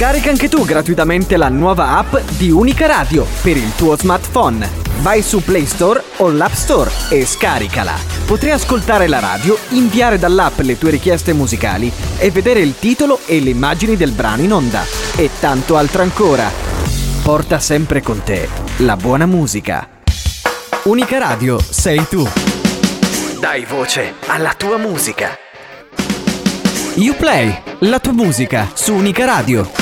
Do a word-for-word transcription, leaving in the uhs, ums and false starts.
Scarica anche tu gratuitamente la nuova app di Unica Radio per il tuo smartphone. Vai su Play Store o l'App Store e scaricala. Potrai ascoltare la radio, inviare dall'app le tue richieste musicali e vedere il titolo e le immagini del brano in onda. E tanto altro ancora. Porta sempre con te la buona musica. Unica Radio sei tu. Dai voce alla tua musica. Uplay, la tua musica su Unica Radio.